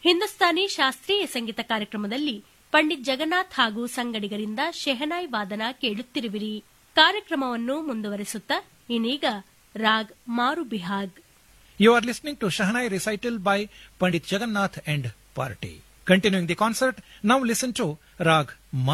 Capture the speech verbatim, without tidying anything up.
ಹಿಂದೂಸ್ತಾನಿ ಶಾಸ್ತ್ರೀಯ ಸಂಗೀತ ಕಾರ್ಯಕ್ರಮದಲ್ಲಿ ಪಂಡಿತ್ ಜಗನ್ನಾಥ್ ಹಾಗೂ ಸಂಗಡಿಗರಿಂದ ಶೆಹನಾಯಿ ವಾದನ ಕೇಳುತ್ತಿರುವಿರಿ. ಕಾರ್ಯಕ್ರಮವನ್ನು ಮುಂದುವರೆಸುತ್ತಾ ಇನ್ನೀಗ ರಾಗ್ ಮಾರು Bihag. You are listening to Shahnai recital by Pandit Jagannath and Party. Continuing the concert, now listen to Rag